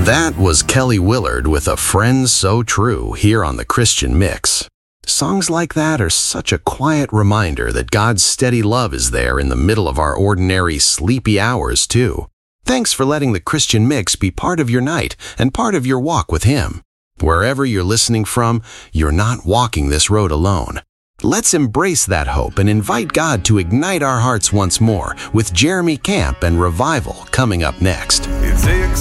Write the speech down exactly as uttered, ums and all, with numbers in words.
That was Kelly Willard with A Friend So True here on the Christian Mix. Songs like that are such a quiet reminder that God's steady love is there in the middle of our ordinary sleepy hours too. Thanks for letting the Christian Mix be part of your night and part of your walk with Him. Wherever you're listening from, you're not walking this road alone. Let's embrace that hope and invite God to ignite our hearts once more with Jeremy Camp and Revival coming up next.